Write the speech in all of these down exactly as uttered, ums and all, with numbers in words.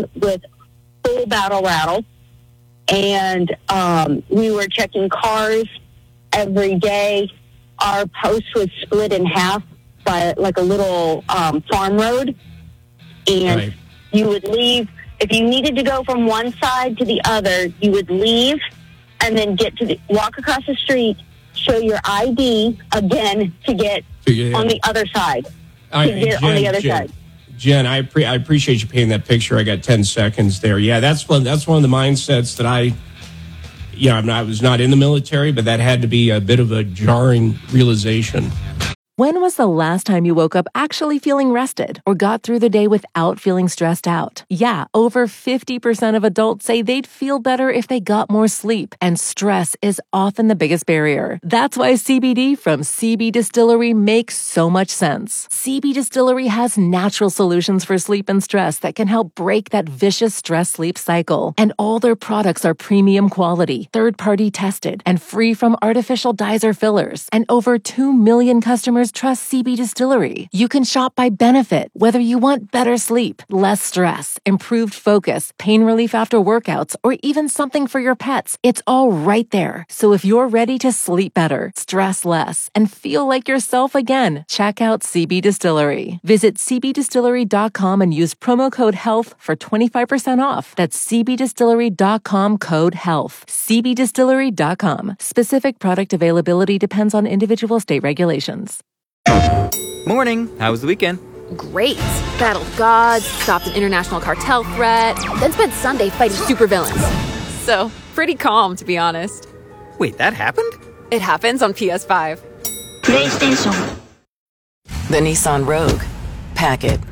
phone with full battle rattle, and um, we were checking cars every day. Our post was split in half by like a little um, farm road, and right. you would leave. If you needed to go from one side to the other, you would leave and then get to the, walk across the street, show your I D again to get yeah. on the other side. I, to get Jen, on the other Jen, side. Jen, I, pre- I appreciate you painting that picture. I got ten seconds there. Yeah, that's one. That's one of the mindsets that I. Yeah, I'm not, I was not in the military, but that had to be a bit of a jarring realization. When was the last time you woke up actually feeling rested or got through the day without feeling stressed out? Yeah, over fifty percent of adults say they'd feel better if they got more sleep, and stress is often the biggest barrier. That's why C B D from C B Distillery makes so much sense. C B Distillery has natural solutions for sleep and stress that can help break that vicious stress-sleep cycle. And all their products are premium quality, third-party tested, and free from artificial dyes or fillers. And over two million customers trust C B Distillery. You can shop by benefit, whether you want better sleep, less stress, improved focus, pain relief after workouts, or even something for your pets. It's all right there. So if you're ready to sleep better, stress less, and feel like yourself again, check out C B Distillery. Visit c b distillery dot com and use promo code HEALTH for twenty-five percent off. That's c b distillery dot com code HEALTH. c b distillery dot com. Specific product availability depends on individual state regulations. Morning. How was the weekend? Great. Battled gods, stopped an international cartel threat, then spent Sunday fighting supervillains. So, pretty calm, to be honest. Wait, that happened? It happens on P S five. PlayStation. The Nissan Rogue. Pack it.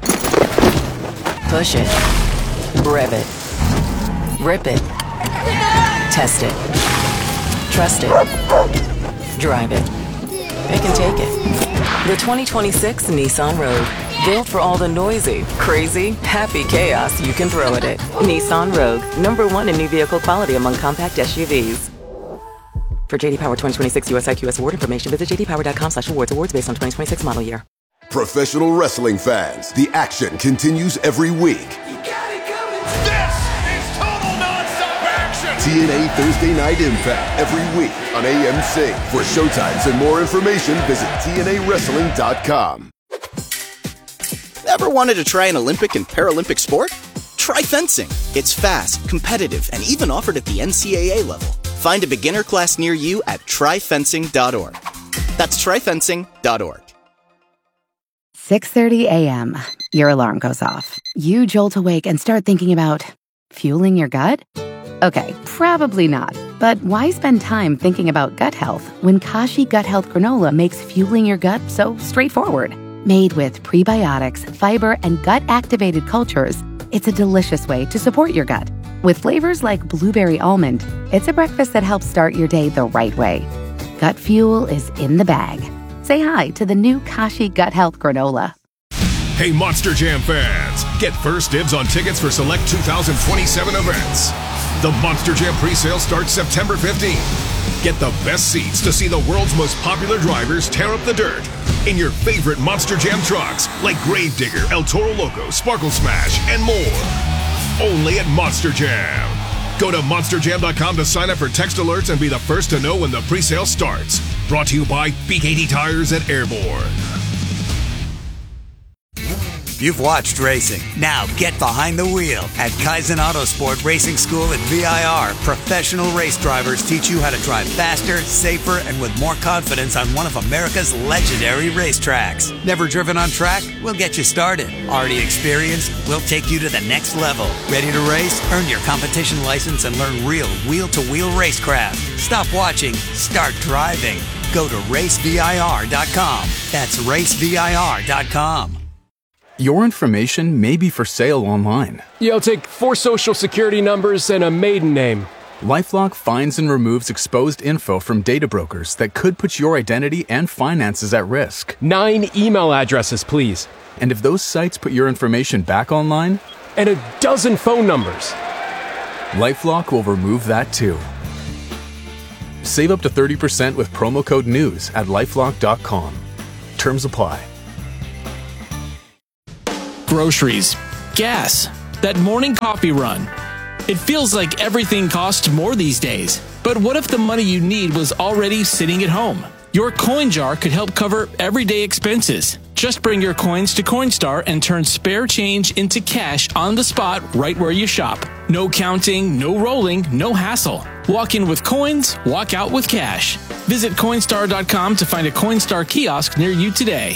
Push it. Rev it. Rip it. Test it. Trust it. Drive it. Pick and take it. The twenty twenty-six Nissan Rogue. Built for all the noisy, crazy, happy chaos you can throw at it. Nissan Rogue. Number one in new vehicle quality among compact S U Vs. For J D Power twenty twenty-six U S I Q S award information, visit j d power dot com slash awards. Awards based on twenty twenty-six model year. Professional wrestling fans, the action continues every week. You got it coming. This is total non-stop action. T N A Thursday Night Impact every week on A M C. For showtimes and more information, visit T N A wrestling dot com. Ever wanted to try an Olympic and Paralympic sport? Try fencing. It's fast, competitive, and even offered at the N C double A level. Find a beginner class near you at try fencing dot org. That's try fencing dot org. six thirty a.m. Your alarm goes off. You jolt awake and start thinking about fueling your gut? Okay, probably not. But why spend time thinking about gut health when Kashi Gut Health Granola makes fueling your gut so straightforward? Made with prebiotics, fiber, and gut-activated cultures, it's a delicious way to support your gut. With flavors like blueberry almond, it's a breakfast that helps start your day the right way. Gut fuel is in the bag. Say hi to the new Kashi Gut Health Granola. Hey, Monster Jam fans! Get first dibs on tickets for select two thousand twenty-seven events. The Monster Jam presale starts September fifteenth. Get the best seats to see the world's most popular drivers tear up the dirt in your favorite Monster Jam trucks like Gravedigger, El Toro Loco, Sparkle Smash, and more. Only at Monster Jam. Go to monster jam dot com to sign up for text alerts and be the first to know when the presale starts. Brought to you by B K T Tires and Airborne. You've watched racing. Now get behind the wheel. At Kaizen Autosport Racing School at V I R, professional race drivers teach you how to drive faster, safer, and with more confidence on one of America's legendary racetracks. Never driven on track? We'll get you started. Already experienced? We'll take you to the next level. Ready to race? Earn your competition license and learn real wheel-to-wheel racecraft. Stop watching. Start driving. Go to race V I R dot com. That's race V I R dot com. Your information may be for sale online. Yeah, I'll take four social security numbers and a maiden name. LifeLock finds and removes exposed info from data brokers that could put your identity and finances at risk. Nine email addresses, please. And if those sites put your information back online? And a dozen phone numbers. LifeLock will remove that too. Save up to thirty percent with promo code NEWS at lifelock dot com. Terms apply. Groceries, gas, that morning coffee run. It feels like everything costs more these days. But what if the money you need was already sitting at home? Your coin jar could help cover everyday expenses. Just bring your coins to Coinstar and turn spare change into cash on the spot right where you shop. No counting, no rolling, no hassle. Walk in with coins, walk out with cash. Visit Coinstar dot com to find a Coinstar kiosk near you today.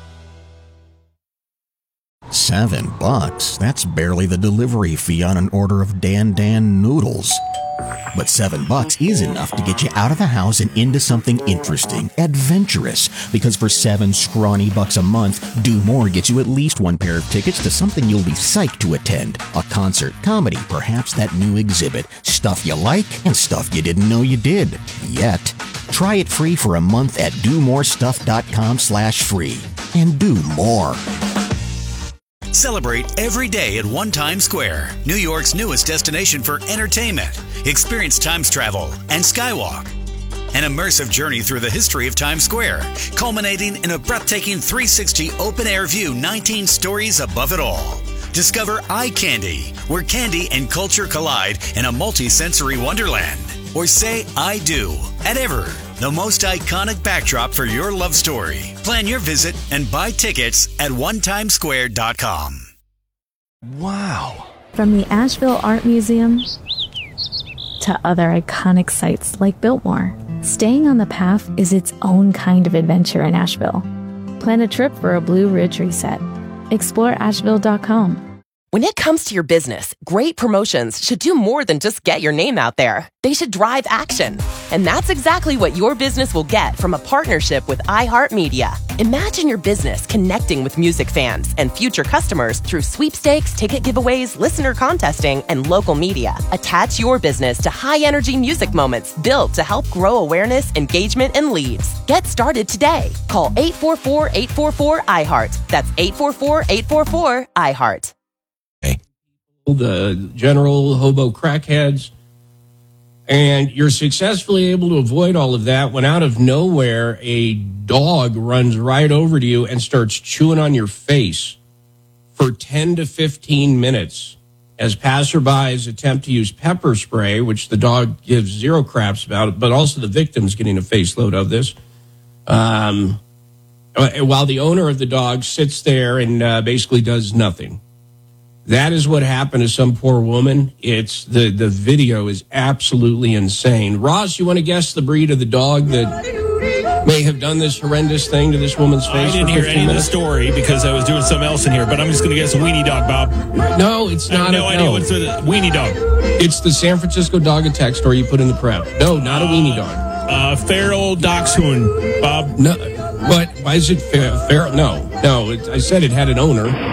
Seven bucks? That's barely the delivery fee on an order of Dan Dan noodles. But seven bucks is enough to get you out of the house and into something interesting, adventurous. Because for seven scrawny bucks a month, Do More gets you at least one pair of tickets to something you'll be psyched to attend. A concert, comedy, perhaps that new exhibit. Stuff you like and stuff you didn't know you did. Yet. Try it free for a month at do more stuff dot com slash free. And do more. Celebrate every day at One Times Square, New York's newest destination for entertainment. Experience Times Travel and Skywalk, an immersive journey through the history of Times Square, culminating in a breathtaking three sixty open-air view, nineteen stories above it all. Discover Eye Candy, where candy and culture collide in a multi-sensory wonderland. Or say I do at Ever, the most iconic backdrop for your love story. Plan your visit and buy tickets at one times square dot com. Wow. From the Asheville Art Museum to other iconic sites like Biltmore, staying on the path is its own kind of adventure in Asheville. Plan a trip for a Blue Ridge reset. explore asheville dot com. When it comes to your business, great promotions should do more than just get your name out there. They should drive action. And that's exactly what your business will get from a partnership with iHeartMedia. Imagine your business connecting with music fans and future customers through sweepstakes, ticket giveaways, listener contesting, and local media. Attach your business to high-energy music moments built to help grow awareness, engagement, and leads. Get started today. Call eight four four, eight four four, I heart. That's eight four four, eight four four, I heart. The general hobo crackheads, and you're successfully able to avoid all of that when out of nowhere a dog runs right over to you and starts chewing on your face for ten to fifteen minutes as passerbys attempt to use pepper spray, which the dog gives zero craps about, but also the victim's getting a face load of this. Um, while the owner of the dog sits there and uh, basically does nothing. That is what happened to some poor woman. It's the, the video is absolutely insane. Ross, you want to guess the breed of the dog that may have done this horrendous thing to this woman's face? I didn't hear any minutes? of the story because I was doing something else in here, but I'm just going to guess a weenie dog, Bob. No, it's not. I have no a, idea no. what's a weenie dog. It's the San Francisco Dog Attack story you put in the prep. No, not a weenie dog. Uh, feral dachshund, Bob. No, but why is it feral? Fer- no, no. It, I said it had an owner.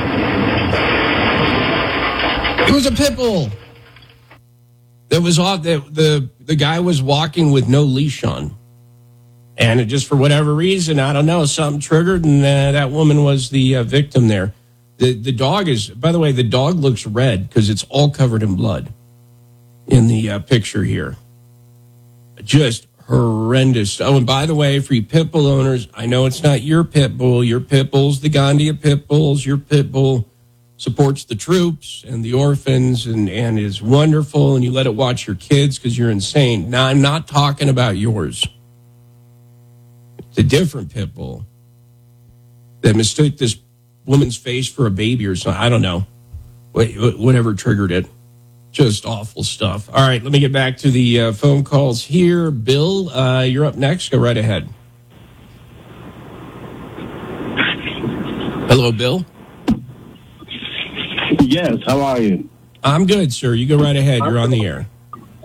It was a pit bull. That was off. The, the the guy was walking with no leash on, and it just for whatever reason, I don't know, something triggered, and uh, that woman was the uh, victim there. The the dog is, by the way, the dog looks red because it's all covered in blood in the uh, picture here. Just horrendous. Oh, and by the way, for you pit bull owners, I know it's not your pit bull. Your pit bull's the Gandhi of pit bulls. Your pit bull supports the troops and the orphans and, and is wonderful, and you let it watch your kids because you're insane. Now, I'm not talking about yours. It's a different pit bull that mistook this woman's face for a baby or something. I don't know. Whatever triggered it. Just awful stuff. All right, let me get back to the uh, phone calls here. Bill, uh, you're up next. Go right ahead. Hello, Bill. Yes, how are you? I'm good, sir. You go right ahead. You're on the air.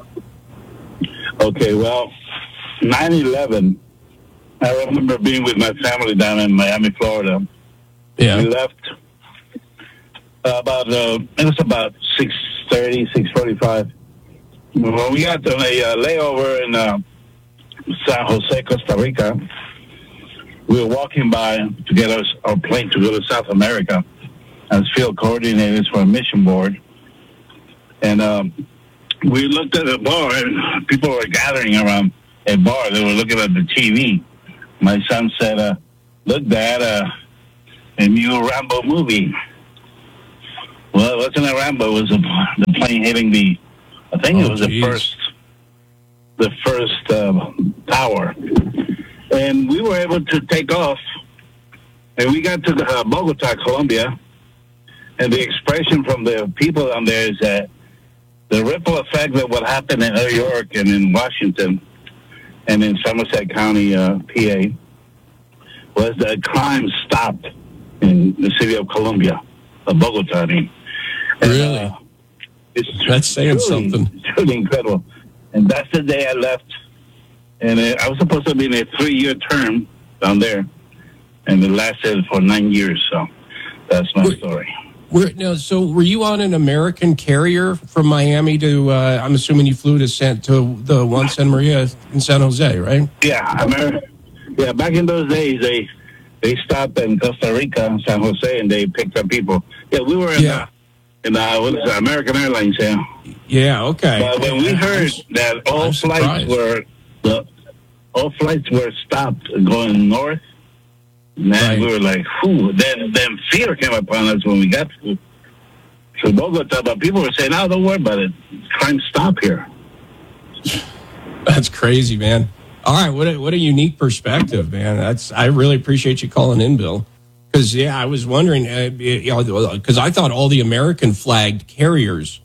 Okay, well, nine eleven, I remember being with my family down in Miami, Florida. Yeah. We left about, uh, it was about six thirty, six forty-five. When we got on a uh, layover in uh, San Jose, Costa Rica, we were walking by to get us, our plane to go to South America as field coordinators for a mission board. And um, we looked at a bar, and people were gathering around a bar. They were looking at the T V. My son said, uh, look, Dad, uh, a new Rambo movie. Well, it wasn't Iran, but it was a, the plane hitting the, I think Oh, it was geez. the first, the first uh, tower. And we were able to take off. And we got to uh, Bogota, Colombia. And the expression from the people down there is that the ripple effect of what happened in New York and in Washington and in Somerset County, uh, P A, was that crime stopped in the city of Colombia, of Bogota, I mean. And, Really? Uh, it's That's saying truly, something. truly incredible. And that's the day I left. And uh, I was supposed to be in a three-year term down there. And it lasted for nine years, so that's my story. Were, no, so were you on an American carrier from Miami to, uh, I'm assuming you flew to San, to the one San Maria in San Jose, right? Yeah, America. Yeah, back in those days, they they stopped in Costa Rica, San Jose, and they picked up people. Yeah, we were in, Yeah. uh, in uh, what is it, American Airlines, yeah. Yeah, okay. But when we heard that all I'm flights surprised. were the all flights were stopped going north, man, Right. we were like, whew. Then then fear came upon us when we got to to Bogota. But people were saying, "No, don't worry about it. Crime stop here." That's crazy, man. All right, what a, what a unique perspective, man. That's I really appreciate you calling in, Bill. Because yeah, I was wondering, uh, you know, because I thought all the American flagged carriers,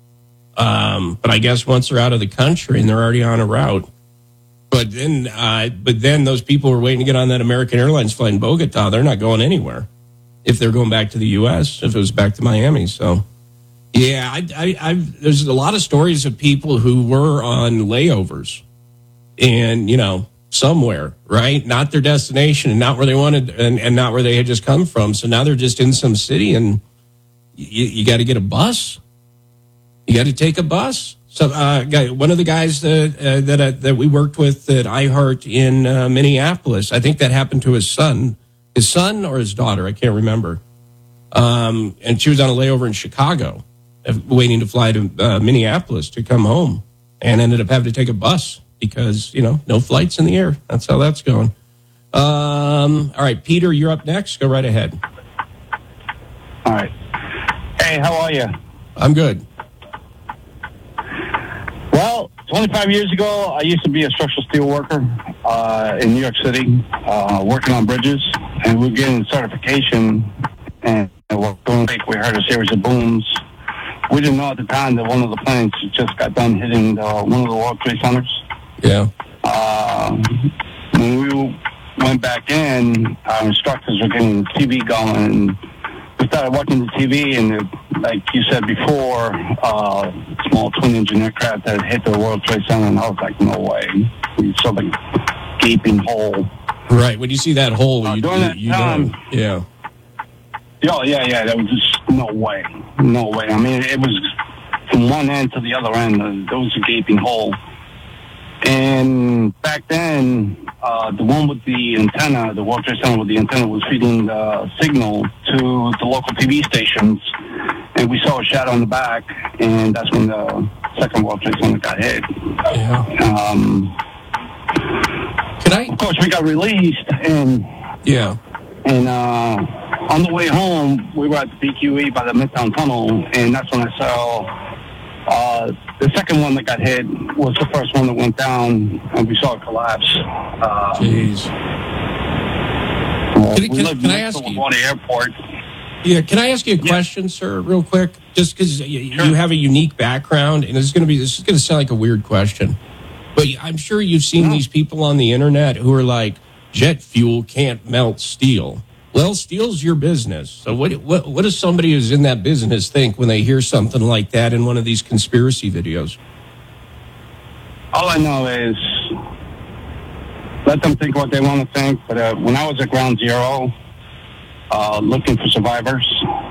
um, but I guess once they're out of the country and they're already on a route. But then, uh, but then those people were waiting to get on that American Airlines flight in Bogota. They're not going anywhere if they're going back to the U S. If it was back to Miami, so. Yeah, I, I, I've, there's a lot of stories of people who were on layovers and, you know, somewhere, right? Not their destination and not where they wanted and, and not where they had just come from. So now they're just in some city and you, you got to get a bus. You got to take a bus. So uh, guy, one of the guys that, uh, that, uh, that we worked with at iHeart in uh, Minneapolis, I think that happened to his son, his son or his daughter, I can't remember. Um, and she was on a layover in Chicago, waiting to fly to uh, Minneapolis to come home, and ended up having to take a bus because, you know, no flights in the air. That's how that's going. Um, all right, Peter, you're up next. Go right ahead. All right. Hey, how are you? I'm good. Well, twenty-five years ago, I used to be a structural steel worker uh, in New York City, uh, working on bridges, and we were getting certification, and we heard a series of booms. We didn't know at the time that one of the planes just got done hitting the, one of the World Trade Centers. Yeah. Uh, when we went back in, our instructors were getting T V going, and we started watching the T V, and it, like you said before, uh, small twin-engine aircraft that hit the World Trade Center, and I was like, no way. We saw the gaping hole. Right. When you see that hole, Uh, you, during you, that you time- know. Yeah. Oh, yeah, yeah, that was just no way. No way. I mean, it was from one end to the other end, uh, there was a gaping hole. And back then, uh, the one with the antenna, the World Trade Center with the antenna, was feeding the signal to the local T V stations. And we saw a shadow in the back, and that's when the second World Trade Center got hit. Yeah. Um, Can I? Of course, we got released, and yeah. And uh, on the way home, we were at the P Q E by the Midtown Tunnel, and that's when I saw uh, the second one that got hit was the first one that went down, and we saw it collapse. Uh, Jeez. Uh, Can, we can, lived can I next ask to you? LaGuardia Airport. Yeah, can I ask you a question, sir, real quick? Just because you, you have a unique background, and this is going to be this is going to sound like a weird question, but I'm sure you've seen these people on the internet who are like, jet fuel can't melt steel. Well, steel's your business. So what what what does somebody who's in that business think when they hear something like that in one of these conspiracy videos? All I know is let them think what they want to think. But uh, when I was at Ground Zero, uh, looking for survivors,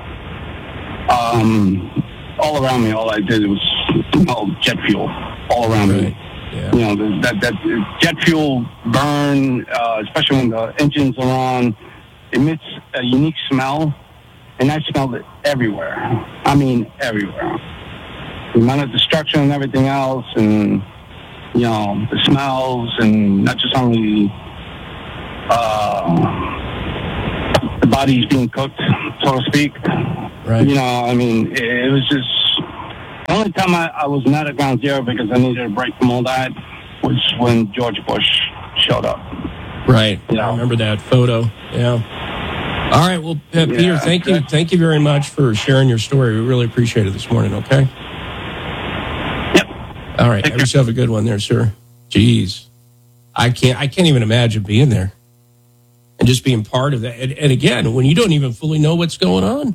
um, all around me, all I did was you know, jet fuel all around right. me. Yeah. You know, that, that jet fuel burn, uh, especially when the engines are on, emits a unique smell, and I smelled it everywhere. I mean, everywhere. The amount of destruction and everything else, and, you know, the smells, and not just only uh, the bodies being cooked, so to speak. Right. You know, I mean, it, it was just the only time I, I was not at ground zero because I needed a break from all that was when George Bush showed up. Right. You know? I remember that photo. Yeah. All right. Well, uh, Peter, Yeah, thank you. Thank you very much for sharing your story. We really appreciate it this morning. Okay. Yep. All right. Have yourself a good one there, sir. Jeez. I can't, I can't even imagine being there and just being part of that. And, and again, when you don't even fully know what's going on,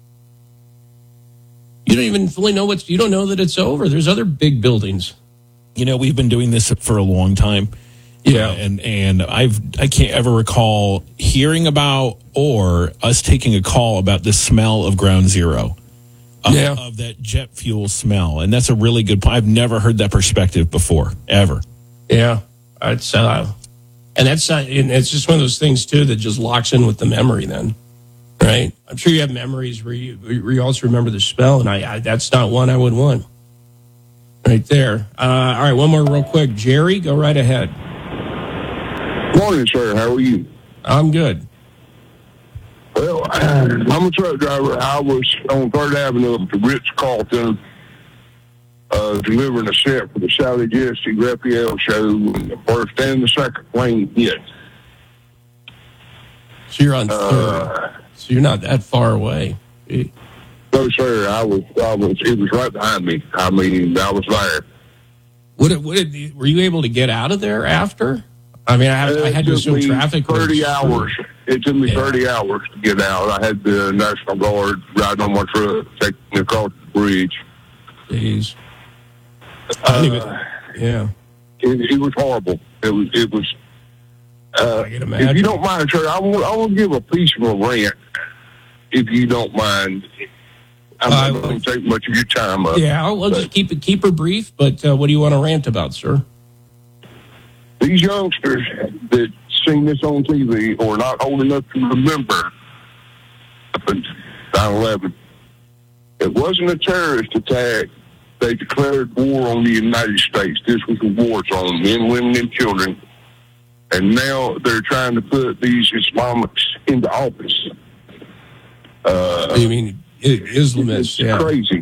you don't even fully know what's, you don't know that it's over. There's other big buildings. You know, we've been doing this for a long time. Yeah. Uh, and, and I've, I can't ever recall hearing about or us taking a call about the smell of ground zero. Of, Yeah. of that jet fuel smell. And that's a really good point. I've never heard that perspective before, ever. Yeah. It's, uh, and that's, uh, and it's just one of those things too, that just locks in with the memory then. Right. I'm sure you have memories where you, where you also remember the smell. And I, I that's not one I would want. Right there. Uh, all right. One more real quick. Jerry, go right ahead. Morning, sir. How are you? I'm good. Well, I'm a truck driver. I was on Third Avenue at the Ritz-Carlton uh, delivering a set for the Sally Jesse Raphael show when the first and the second plane hit. So you're on Uh, third. So you're not that far away. No, sir. I was, I was, it was right behind me. I mean, I was there. What, what did, were you able to get out of there after? I mean, I, have, I had to It took assume me traffic was- thirty hours. It took me Yeah. thirty hours to get out. I had the National Guard riding on my truck, taking me across the bridge. Jeez. I don't even, yeah. It, it was horrible. It was. It was. Uh, I can if imagine. you don't mind, sir, I will. I will give a piece of a rant. If you don't mind, I'm Uh, not going to take much of your time up. Yeah, I'll, I'll But just keep it keep her brief. But uh, what do you want to rant about, sir? these youngsters that seen this on T V are not old enough to remember nine eleven. It wasn't a terrorist attack. They declared war on the United States. This was a war zone, men, women, and children. And now they're trying to put these Islamics into office. Uh, you mean I- Islamists? It's Yeah, crazy.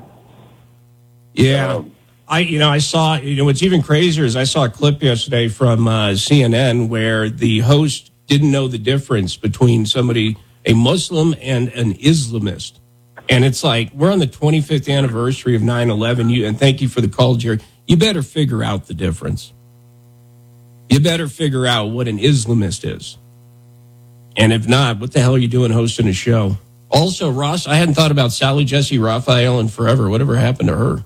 yeah. Um, I, you know, I saw. You know, what's even crazier is I saw a clip yesterday from uh, C N N where the host didn't know the difference between somebody, a Muslim, and an Islamist. And it's like, we're on the twenty-fifth anniversary of nine eleven. You, and thank you for the call, Jerry. You better figure out the difference. You better figure out what an Islamist is. And if not, what the hell are you doing hosting a show? Also, Ross, I hadn't thought about Sally Jesse Raphael in forever. Whatever happened to her?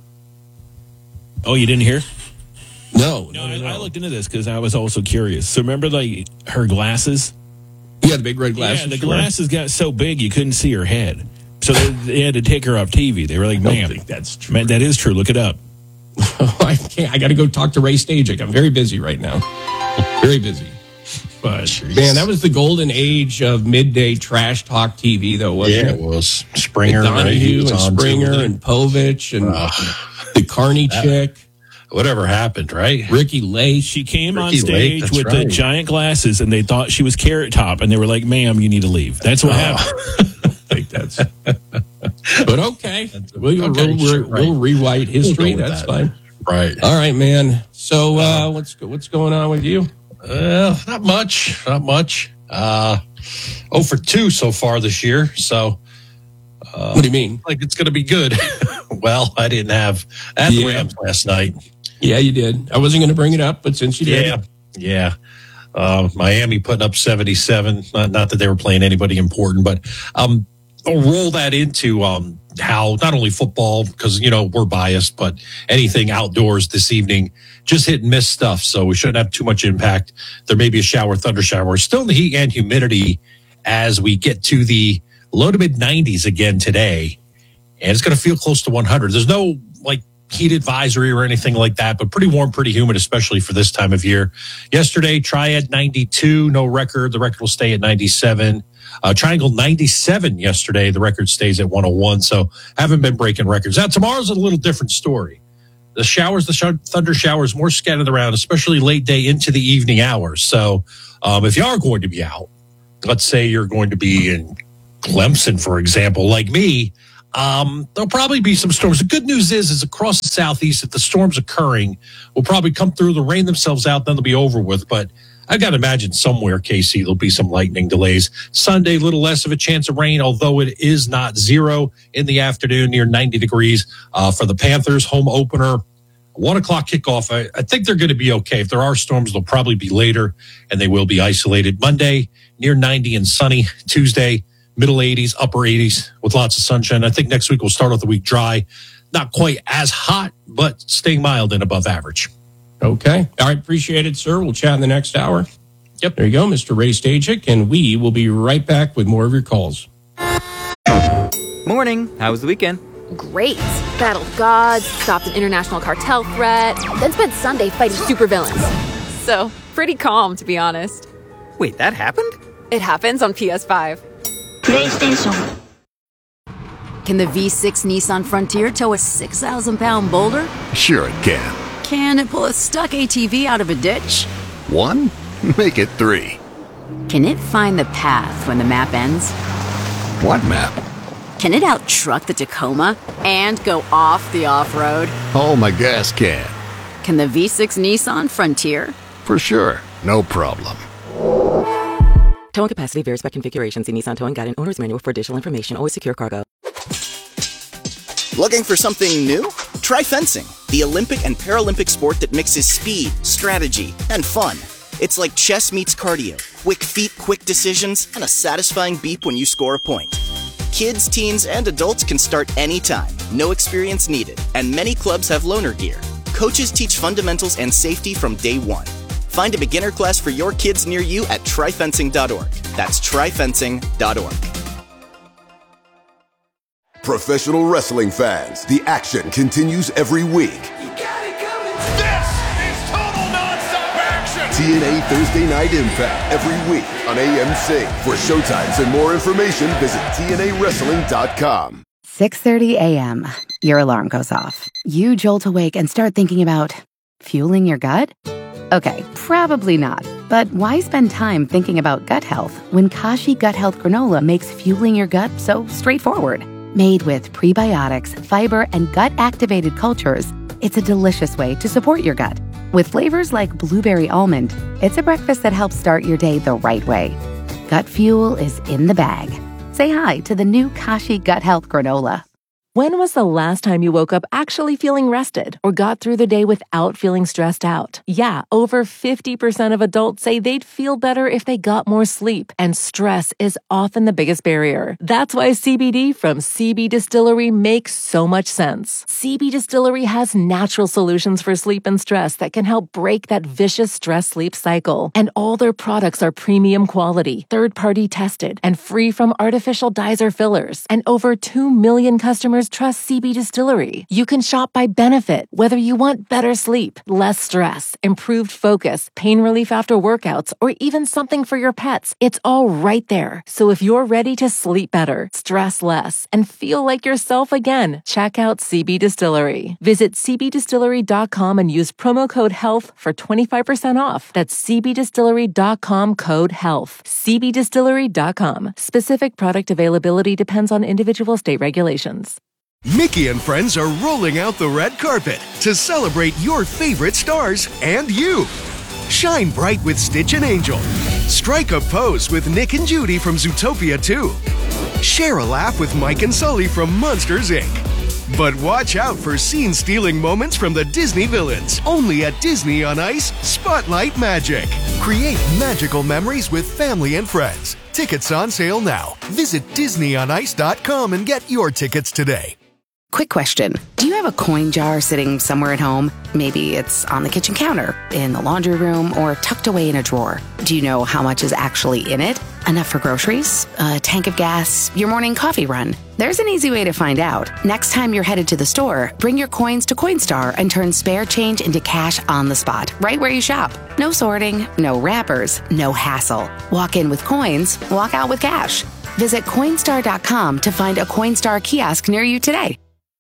Oh, you didn't hear? No. No, I, I looked into this because I was also curious. So remember, like, her glasses? Yeah, the big red glasses. Yeah, the she wears. glasses got so big you couldn't see her head. So they, they had to take her off T V. They were like, I don't "Ma'am, think that's true. Man, that is true. Look it up." I can't. I got to go talk to Ray Stajic. I'm very busy right now. Very busy. But Jeez. man, that was the golden age of midday trash talk T V, though, wasn't Yeah, it? it was. Springer, With right? He Donahue was and on Springer Tuesday. and Povich and Uh, the Carney that- chick, Whatever happened, right? Ricky Lake. She came on Ricky stage Lake, that's with the right. giant glasses, and they thought she was Carrot Top, and they were like, "Ma'am, you need to leave." That's what happened. I think that's. But okay, we'll, Okay, we'll, sure, we'll, we'll right. rewrite history. We'll go with That's that. fine. Right. All right, man. So uh, what's what's going on with you? Uh, not much. Not much. Uh, oh for two so far this year. So, uh, What do you mean? like it's going to be good. Well, I didn't have at the Yeah. Rams last night. Yeah, you did. I wasn't going to bring it up, but since you did, Yeah, yeah. Uh, Miami putting up seventy-seven. Not, not that they were playing anybody important, but um, I'll roll that into um, how not only football, because you know we're biased, but anything outdoors this evening, just hit and miss stuff. So we shouldn't have too much impact. There may be a shower, thunder shower, still in the heat and humidity as we get to the low to mid nineties again today, and it's going to feel close to one hundred. There's no like heat advisory or anything like that, but pretty warm, pretty humid, especially for this time of year. Yesterday, Triad ninety-two, no record. The record will stay at ninety-seven. Uh, Triangle ninety-seven yesterday. The record stays at one oh one. So haven't been breaking records. Now, tomorrow's a little different story. The showers, the sh- thunder showers, more scattered around, especially late day into the evening hours. So um, if you are going to be out, let's say you're going to be in Clemson, for example, like me, Um, there'll probably be some storms. The good news is, is across the southeast, if the storms occurring will probably come through, they'll rain themselves out, then they'll be over with. But I got to imagine somewhere, K C, there'll be some lightning delays. Sunday, a little less of a chance of rain, although it is not zero in the afternoon, near ninety degrees uh, for the Panthers home opener. One o'clock kickoff. I, I think they're going to be okay. If there are storms, they'll probably be later, and they will be isolated. Monday, near ninety and sunny. Tuesday, middle eighties, upper eighties with lots of sunshine. I think next week we'll start off the week dry. Not quite as hot, but staying mild and above average. Okay. All right. Appreciate it, sir. We'll chat in the next hour. Yep. There you go, Mister Ray Stajic, and we will be right back with more of your calls. Morning. How was the weekend? Great. Battled gods, stopped an international cartel threat, then spent Sunday fighting supervillains. So, pretty calm, to be honest. Wait, that happened? It happens on P S five. PlayStation. Can the V six Nissan Frontier tow a six thousand pound boulder? Sure it can. Can it pull a stuck A T V out of a ditch? One? Make it three. Can it find the path when the map ends? What map? Can it out-truck the Tacoma and go off the off-road? Oh, my gas can. Can the V six Nissan Frontier? For sure. No problem. Towing capacity varies by configuration. See Nissan Towing Guide and Owner's Manual for additional information. Always secure cargo. Looking for something new? Try fencing, the Olympic and Paralympic sport that mixes speed, strategy, and fun. It's like chess meets cardio. Quick feet, quick decisions, and a satisfying beep when you score a point. Kids, teens, and adults can start anytime. No experience needed. And many clubs have loaner gear. Coaches teach fundamentals and safety from day one. Find a beginner class for your kids near you at try fencing dot org. That's try fencing dot org. Professional wrestling fans, the action continues every week. This is total nonstop action. T N A Thursday Night Impact every week on A M C. For showtimes and more information, visit T N A wrestling dot com. six thirty a.m. Your alarm goes off. You jolt awake and start thinking about fueling your gut? Okay, probably not. But why spend time thinking about gut health when Kashi Gut Health Granola makes fueling your gut so straightforward? Made with prebiotics, fiber, and gut-activated cultures, it's a delicious way to support your gut. With flavors like blueberry almond, it's a breakfast that helps start your day the right way. Gut fuel is in the bag. Say hi to the new Kashi Gut Health Granola. When was the last time you woke up actually feeling rested or got through the day without feeling stressed out? Yeah, over fifty percent of adults say they'd feel better if they got more sleep, and stress is often the biggest barrier. That's why C B D from C B Distillery makes so much sense. C B Distillery has natural solutions for sleep and stress that can help break that vicious stress-sleep cycle. And all their products are premium quality, third-party tested, and free from artificial dyes or fillers. And over two million customers trust C B Distillery. You can shop by benefit, whether you want better sleep, less stress, improved focus, pain relief after workouts, or even something for your pets. It's all right there. So if you're ready to sleep better, stress less, and feel like yourself again, check out C B Distillery. Visit c b distillery dot com and use promo code HEALTH for twenty-five percent off. That's c b distillery dot com code HEALTH. c b distillery dot com. Specific product availability depends on individual state regulations. Mickey and friends are rolling out the red carpet to celebrate your favorite stars and you. Shine bright with Stitch and Angel. Strike a pose with Nick and Judy from Zootopia two. Share a laugh with Mike and Sully from Monsters, Incorporated. But watch out for scene-stealing moments from the Disney villains. Only at Disney on Ice, Spotlight Magic. Create magical memories with family and friends. Tickets on sale now. Visit disney on ice dot com and get your tickets today. Quick question. Do you have a coin jar sitting somewhere at home? Maybe it's on the kitchen counter, in the laundry room, or tucked away in a drawer. Do you know how much is actually in it? Enough for groceries? A tank of gas? Your morning coffee run? There's an easy way to find out. Next time you're headed to the store, bring your coins to Coinstar and turn spare change into cash on the spot, right where you shop. No sorting, no wrappers, no hassle. Walk in with coins, walk out with cash. Visit Coinstar dot com to find a Coinstar kiosk near you today.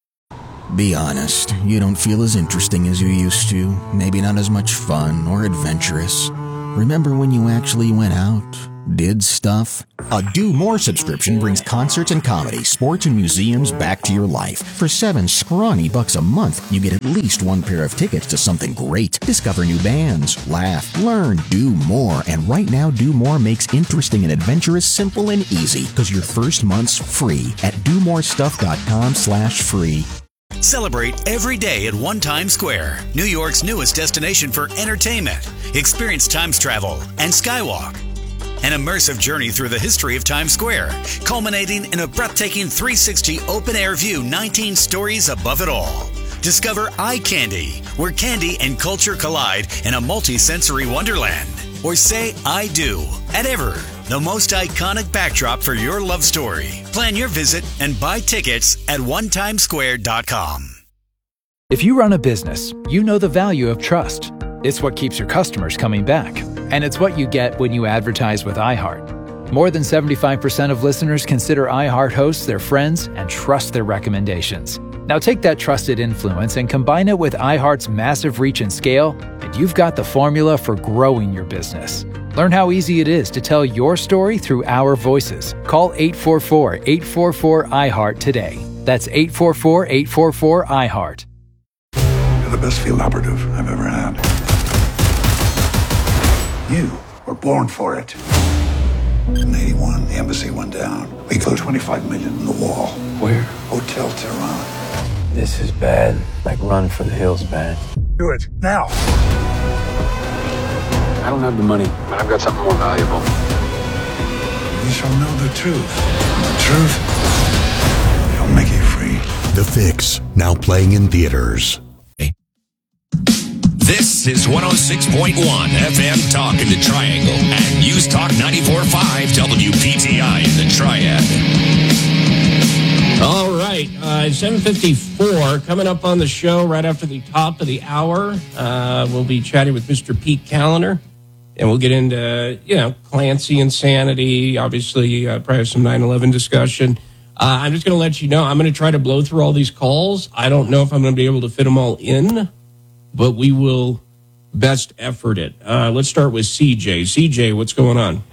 Be honest, you don't feel as interesting as you used to. Maybe not as much fun or adventurous. Remember when you actually went out? Did stuff? A Do More subscription brings concerts and comedy, sports and museums back to your life. For seven scrawny bucks a month, you get at least one pair of tickets to something great. Discover new bands, laugh, learn, do more. And right now, Do More makes interesting and adventurous simple and easy because your first month's free at do more stuff dot com slash free. Celebrate every day at One Times Square, New York's newest destination for entertainment. Experience Times travel and Skywalk. An immersive journey through the history of Times Square, culminating in a breathtaking three sixty open-air view, nineteen stories above it all. Discover Eye Candy, where candy and culture collide in a multi-sensory wonderland. Or say I do at Ever, the most iconic backdrop for your love story. Plan your visit and buy tickets at one times square dot com. If you run a business, you know the value of trust. It's what keeps your customers coming back. And it's what you get when you advertise with iHeart. More than seventy-five percent of listeners consider iHeart hosts their friends and trust their recommendations. Now take that trusted influence and combine it with iHeart's massive reach and scale, and you've got the formula for growing your business. Learn how easy it is to tell your story through our voices. Call eight four four, eight four four, I heart today. That's eight four four, eight four four, I heart. You're the best field operative I've ever had. You were born for it. In eighty-one, the embassy went down. We closed twenty-five million in the wall. Where? Hotel Tehran. This is bad. Like run for the hills bad. Do it, now. I don't have the money, but I've got something more valuable. You shall know the truth. The truth shall make you free. The Fix, now playing in theaters. This is one oh six point one F M Talk in the Triangle and News Talk ninety-four point five W P T I in the Triad. All right, uh, seven fifty-four coming up on the show right after the top of the hour. Uh, we'll be chatting with Mister Pete Callender, and we'll get into, you know, Clancy insanity, obviously, uh, probably some nine eleven discussion. Uh, I'm just going to let you know, I'm going to try to blow through all these calls. I don't know if I'm going to be able to fit them all in, but we will best effort it. Uh, let's start with C J. C J, what's going on?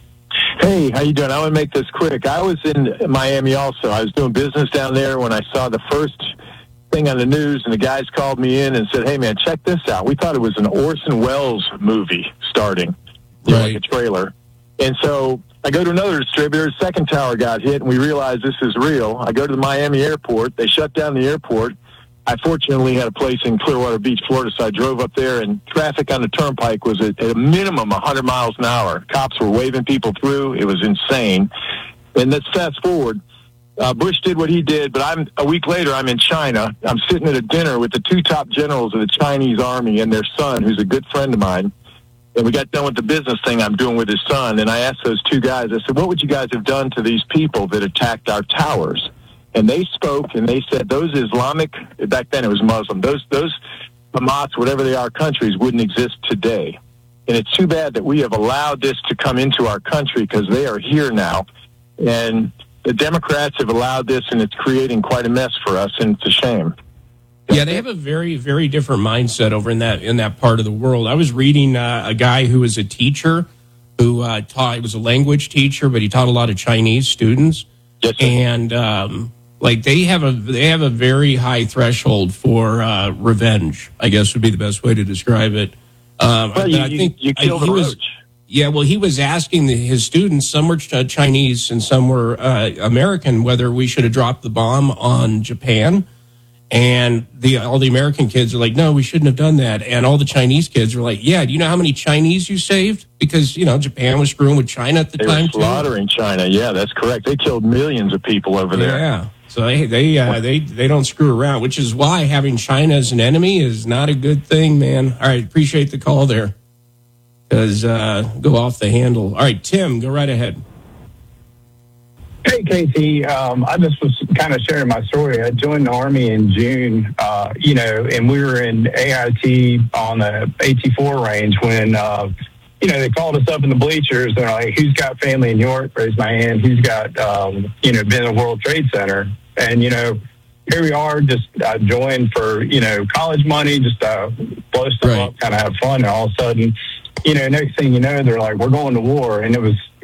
Hey, how you doing? I want to make this quick. I was in Miami also. I was doing business down there when I saw the first thing on the news, and the guys called me in and said, hey, man, check this out. We thought it was an Orson Welles movie starting, you know, like a trailer. And so I go to another distributor. Second tower got hit, and we realized this is real. I go to the Miami airport. They shut down the airport. I fortunately had a place in Clearwater Beach, Florida, so I drove up there, and traffic on the turnpike was at, at a minimum one hundred miles an hour. Cops were waving people through. It was insane. And let's fast forward. Uh, Bush did what he did, but I'm a week later, I'm in China. I'm sitting at a dinner with the two top generals of the Chinese army and their son, who's a good friend of mine. And we got done with the business thing I'm doing with his son, and I asked those two guys, I said, what would you guys have done to these people that attacked our towers? And they spoke, and they said those Islamic, back then it was Muslim, those those Hamas, whatever they are, countries wouldn't exist today. And it's too bad that we have allowed this to come into our country because they are here now. And the Democrats have allowed this, and it's creating quite a mess for us, and it's a shame. Yeah, they have a very, very different mindset over in that in that part of the world. I was reading uh, a guy who was a teacher who uh, taught, he was a language teacher, but he taught a lot of Chinese students. Yes, sir. And um, like they have a they have a very high threshold for uh, revenge, I guess would be the best way to describe it. Um, well, you, I think you, you killed I, he was, roach. Yeah, well, he was asking the, his students, some were uh, Chinese and some were uh, American, whether we should have dropped the bomb on Japan. And the all the American kids are like, no, we shouldn't have done that. And all the Chinese kids are like, yeah, do you know how many Chinese you saved? Because, you know, Japan was screwing with China at the they time. They were slaughtering too. China. Yeah, that's correct. They killed millions of people over there. Yeah. So they they, uh, they they don't screw around, which is why having China as an enemy is not a good thing, man. All right, appreciate the call there. Because uh, go off the handle. All right, Tim, go right ahead. Hey, Casey. Um, I just was kind of sharing my story. I joined the Army in June, uh, you know, and we were in A I T on the A T four range when, uh, you know, they called us up in the bleachers. They're like, who's got family in York? Raise my hand. Who's got, um, you know, been in the World Trade Center? And, you know, here we are, just uh, joined for, you know, college money, just uh, blow stuff right. up, kind of have fun. And all of a sudden, you know, next thing you know, they're like, we're going to war. And it was,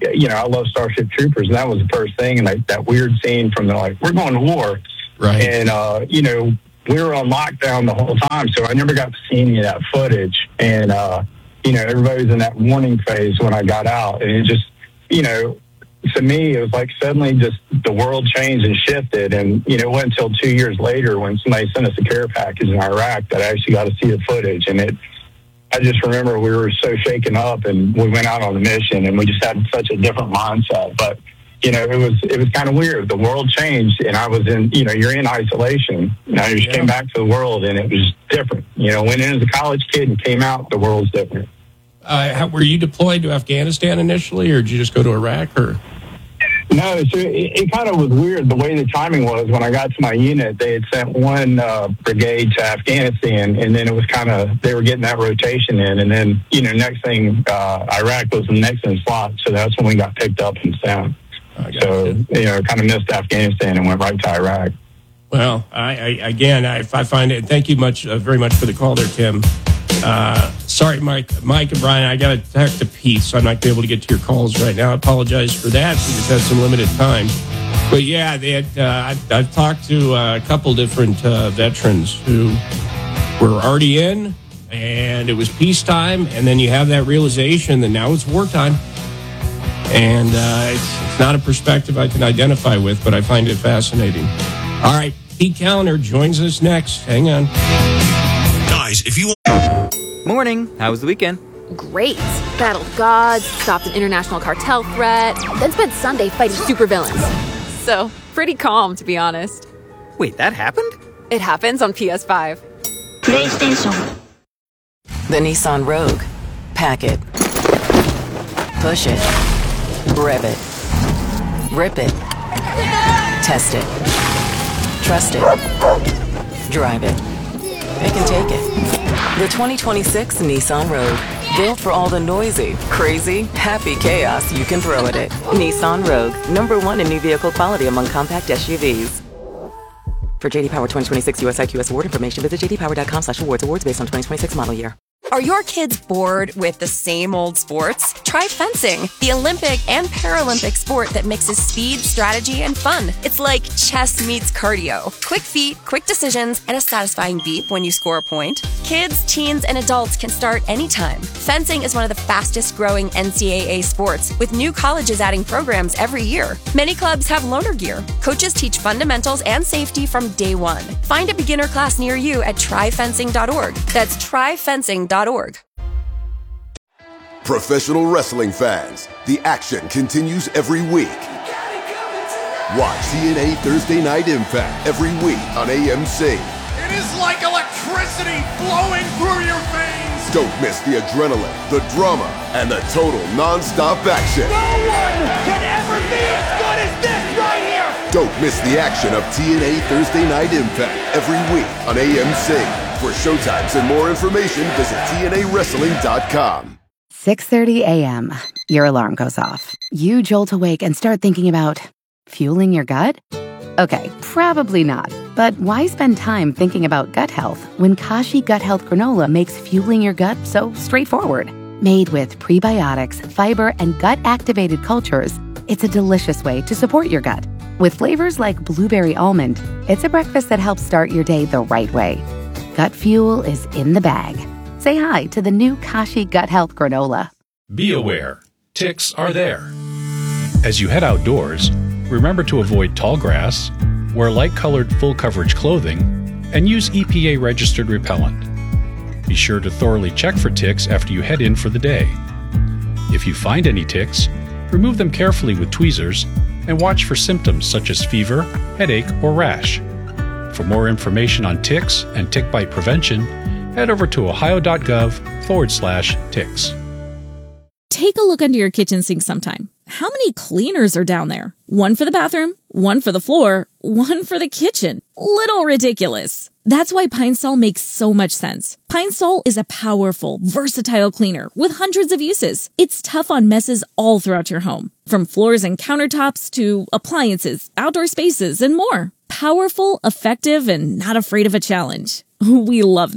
you know, I love Starship Troopers, and that was the first thing. And like that weird scene from the like, we're going to war, right? And uh, you know, we were on lockdown the whole time, so I never got to see any of that footage. And uh, you know, everybody was in that mourning phase when I got out, and it just, you know, to me, it was like suddenly just the world changed and shifted. And, you know, it wasn't until two years later when somebody sent us a care package in Iraq that I actually got to see the footage. And it, I just remember we were so shaken up, and we went out on the mission, and we just had such a different mindset. But, you know, it was it was kind of weird. The world changed, and I was in, you know, you're in isolation. And I just yeah. came back to the world, and it was different. You know, went in as a college kid and came out, the world's different. Uh, how, were you deployed to Afghanistan initially, or did you just go to Iraq? Or no, so it, it kind of was weird the way the timing was. When I got to my unit, they had sent one uh, brigade to Afghanistan, and then it was kind of, they were getting that rotation in. And then, you know, next thing, uh, Iraq was the next in slot. So that's when we got picked up and sent. So, you. you know, kind of missed Afghanistan and went right to Iraq. Well, I, I again, I, I find it, thank you much, uh, very much for the call there, Tim. Uh, sorry, Mike, Mike and Brian, I got to talk to Pete, so I'm not going to be able to get to your calls right now. I apologize for that. We just had some limited time. But yeah, they had, uh, I've, I've talked to uh, a couple different uh, veterans who were already in, and it was peacetime, and then you have that realization that now it's wartime. And uh, it's, it's not a perspective I can identify with, but I find it fascinating. All right, Pete Callender joins us next. Hang on. Guys, if you... Morning. How was the weekend? Great. Battled gods, stopped an international cartel threat, then spent Sunday fighting supervillains. So, pretty calm, to be honest. Wait, that happened? It happens on P S five. PlayStation. The Nissan Rogue. Pack it. Push it. Rev it. Rip it. Test it. Trust it. Drive it. It can take it. The twenty twenty-six Nissan Rogue. Built for all the noisy, crazy, happy chaos you can throw at it. Nissan Rogue. Number one in new vehicle quality among compact S U Vs. For J D Power twenty twenty-six U S I Q S award information, visit j d power dot com slash awards. Awards based on twenty twenty-six model year. Are your kids bored with the same old sports? Try fencing, the Olympic and Paralympic sport that mixes speed, strategy, and fun. It's like chess meets cardio. Quick feet, quick decisions, and a satisfying beep when you score a point. Kids, teens, and adults can start anytime. Fencing is one of the fastest growing N C double A sports, with new colleges adding programs every year. Many clubs have loaner gear. Coaches teach fundamentals and safety from day one. Find a beginner class near you at try fencing dot org. That's try fencing dot org. Professional wrestling fans, the action continues every week. Watch T N A Thursday Night Impact every week on A M C. It is like electricity flowing through your veins. Don't miss the adrenaline, the drama, and the total non-stop action. No one can ever be as good as this right here. Don't miss the action of T N A Thursday Night Impact every week on A M C. For showtimes and more information, visit T N A wrestling dot com. six thirty a.m. Your alarm goes off. You jolt awake and start thinking about fueling your gut? Okay, probably not. But why spend time thinking about gut health when Kashi Gut Health Granola makes fueling your gut so straightforward? Made with prebiotics, fiber, and gut-activated cultures, it's a delicious way to support your gut. With flavors like blueberry almond, it's a breakfast that helps start your day the right way. Gut fuel is in the bag. Say hi to the new Kashi Gut Health Granola. Be aware, ticks are there. As you head outdoors, remember to avoid tall grass, wear light-colored full-coverage clothing, and use E P A-registered repellent. Be sure to thoroughly check for ticks after you head in for the day. If you find any ticks, remove them carefully with tweezers and watch for symptoms such as fever, headache, or rash. For more information on ticks and tick bite prevention, head over to ohio.gov forward slash ticks. Take a look under your kitchen sink sometime. How many cleaners are down there? One for the bathroom, one for the floor, one for the kitchen. Little ridiculous. That's why Pine Sol makes so much sense. Pine Sol is a powerful, versatile cleaner with hundreds of uses. It's tough on messes all throughout your home, from floors and countertops to appliances, outdoor spaces, and more. Powerful, effective, and not afraid of a challenge. We love that.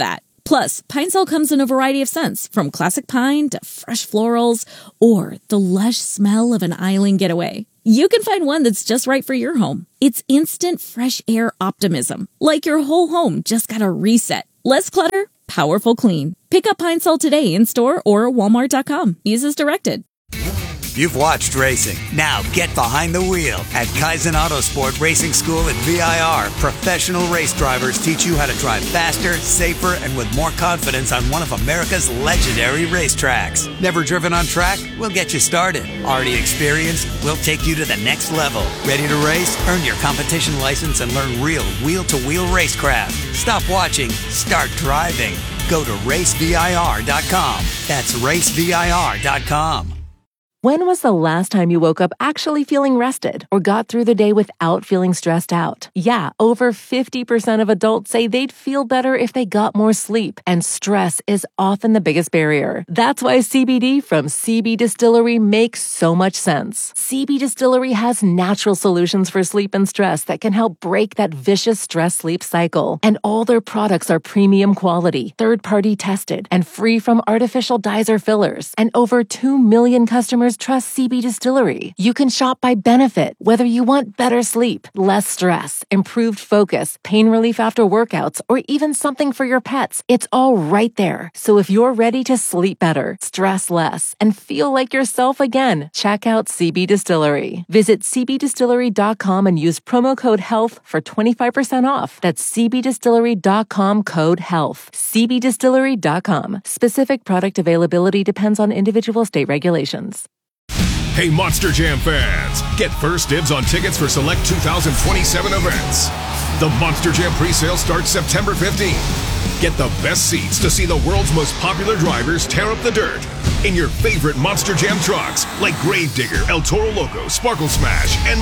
Plus, Pine Sol comes in a variety of scents, from classic pine to fresh florals or the lush smell of an island getaway. You can find one that's just right for your home. It's instant fresh air optimism, like your whole home just got a reset. Less clutter, powerful clean. Pick up Pine Sol today in store or walmart dot com. Use as directed. You've watched racing. Now get behind the wheel. At Kaizen Autosport Racing School at V I R, professional race drivers teach you how to drive faster, safer, and with more confidence on one of America's legendary racetracks. Never driven on track? We'll get you started. Already experienced? We'll take you to the next level. Ready to race? Earn your competition license and learn real wheel-to-wheel racecraft. Stop watching. Start driving. Go to race V I R dot com. That's race V I R dot com. When was the last time you woke up actually feeling rested or got through the day without feeling stressed out? Yeah, over fifty percent of adults say they'd feel better if they got more sleep, and stress is often the biggest barrier. That's why C B D from C B Distillery makes so much sense. C B Distillery has natural solutions for sleep and stress that can help break that vicious stress-sleep cycle. And all their products are premium quality, third-party tested, and free from artificial dyes or fillers. And over two million customers trust C B Distillery. You can shop by benefit, whether you want better sleep, less stress, improved focus, pain relief after workouts, or even something for your pets. It's all right there. So if you're ready to sleep better, stress less, and feel like yourself again, check out C B Distillery. Visit C B distillery dot com and use promo code HEALTH for twenty-five percent off. That's C B distillery dot com code HEALTH. C B distillery dot com. Specific product availability depends on individual state regulations. Hey, Monster Jam fans! Get first dibs on tickets for select two thousand twenty-seven events. The Monster Jam pre-sale starts September fifteenth. Get the best seats to see the world's most popular drivers tear up the dirt in your favorite Monster Jam trucks like Gravedigger, El Toro Loco, Sparkle Smash, and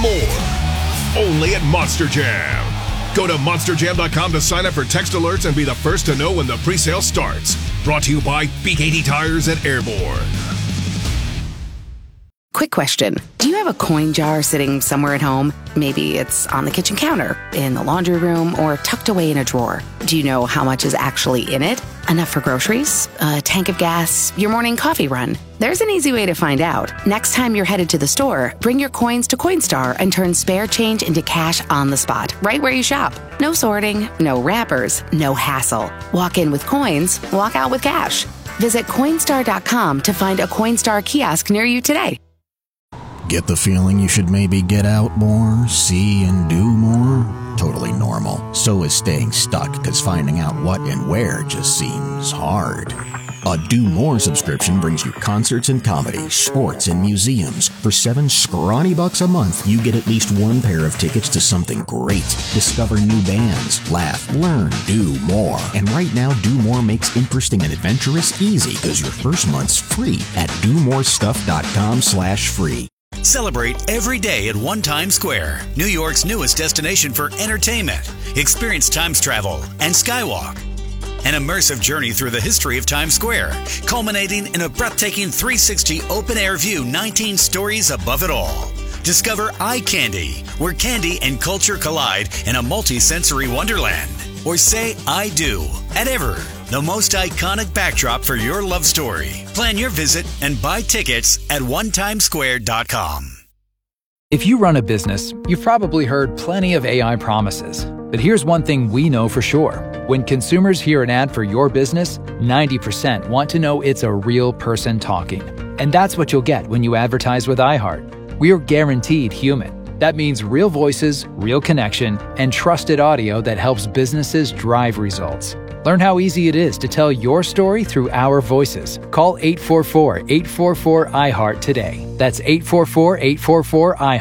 more. Only at Monster Jam. Go to monster jam dot com to sign up for text alerts and be the first to know when the pre-sale starts. Brought to you by B K T Tires at Airborne. Quick question. Do you have a coin jar sitting somewhere at home? Maybe it's on the kitchen counter, in the laundry room, or tucked away in a drawer. Do you know how much is actually in it? Enough for groceries? A tank of gas? Your morning coffee run? There's an easy way to find out. Next time you're headed to the store, bring your coins to Coinstar and turn spare change into cash on the spot, right where you shop. No sorting, no wrappers, no hassle. Walk in with coins, walk out with cash. Visit Coinstar dot com to find a Coinstar kiosk near you today. Get the feeling you should maybe get out more, see and do more? Totally normal. So is staying stuck, because finding out what and where just seems hard. A Do More subscription brings you concerts and comedy, sports and museums. For seven scrawny bucks a month, you get at least one pair of tickets to something great. Discover new bands, laugh, learn, do more. And right now, Do More makes interesting and adventurous easy, because your first month's free at do more stuff dot com slash free. Celebrate every day at One Times Square, New York's newest destination for entertainment. Experience Times Travel and Skywalk. An immersive journey through the history of Times Square, culminating in a breathtaking three sixty open-air view, nineteen stories above it all. Discover Eye Candy, where candy and culture collide in a multi-sensory wonderland. Or say I do at Ever, the most iconic backdrop for your love story. Plan your visit and buy tickets at one times square dot com. If you run a business, you've probably heard plenty of A I promises. But here's one thing we know for sure. When consumers hear an ad for your business, ninety percent want to know it's a real person talking. And that's what you'll get when you advertise with iHeart. We're guaranteed human. That means real voices, real connection, and trusted audio that helps businesses drive results. Learn how easy it is to tell your story through our voices. Call eight four four, eight four four, I heart today. That's eight four four, eight four four, I heart.